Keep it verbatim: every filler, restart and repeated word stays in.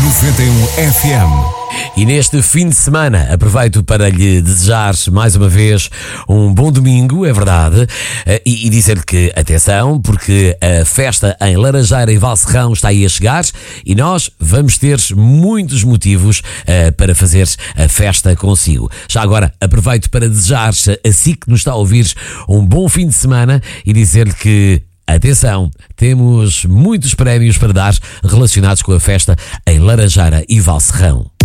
noventa e um F M. E neste fim de semana aproveito para lhe desejar mais uma vez um bom domingo, é verdade, e, e dizer-lhe que atenção, porque a festa em Laranjeira e Valserrão está aí a chegar e nós vamos ter muitos motivos uh, para fazer a festa consigo. Já agora aproveito para desejar a si que nos está a ouvir um bom fim de semana e dizer-lhe que atenção, temos muitos prémios para dar relacionados com a festa em Laranjeira e Valserrão.